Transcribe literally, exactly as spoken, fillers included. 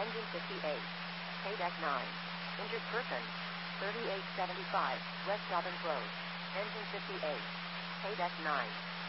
Engine fifty-eight. K nine. Injured person. thirty-eight seventy-five, West Dobbins Road. Engine fifty-eight. K nine.